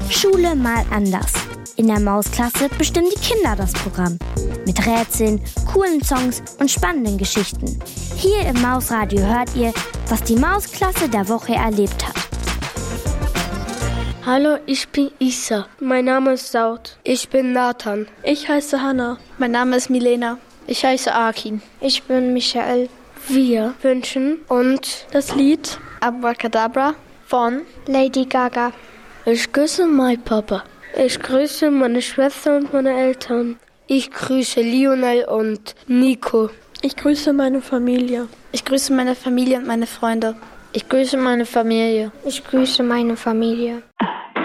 Schule mal anders. In der Mausklasse bestimmen die Kinder das Programm. Mit Rätseln, coolen Songs und spannenden Geschichten. Hier im Mausradio hört ihr, was die Mausklasse der Woche erlebt hat. Hallo, ich bin Isa. Mein Name ist Saud. Ich bin Nathan. Ich heiße Hannah. Mein Name ist Milena. Ich heiße Akin. Ich bin Michael. Wir wünschen uns das Lied Abracadabra von Lady Gaga. Ich grüße meinen Papa. Ich grüße meine Schwester und meine Eltern. Ich grüße Lionel und Nico. Ich grüße meine Familie. Ich grüße meine Familie und meine Freunde. Ich grüße meine Familie. Ich grüße meine Familie.